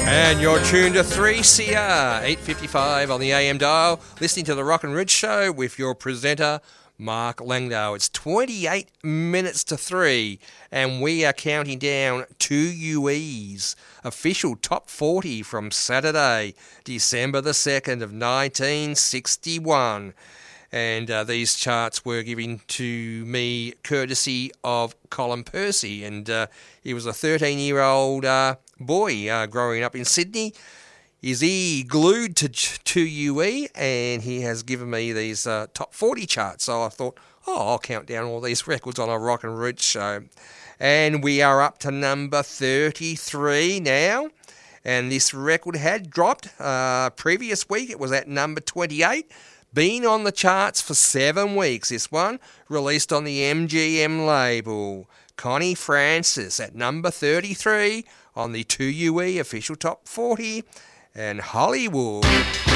And you're tuned to 3CR 855 on the AM dial, listening to the Rock and Ridge Show with your presenter, Mark Langdale. It's 28 minutes to 3, and we are counting down 2UE's official top 40 from Saturday, December the 2nd of 1961. And these charts were given to me courtesy of Colin Percy, and he was a 13-year-old boy growing up in Sydney. Is he glued to 2UE, and he has given me these top 40 charts. So I thought, I'll count down all these records on a Rock and Ridge show. And we are up to number 33 now. And this record had dropped previous week. It was at number 28. Been on the charts for 7 weeks, this one. Released on the MGM label. Connie Francis at number 33 on the 2UE official top 40. And Hollywood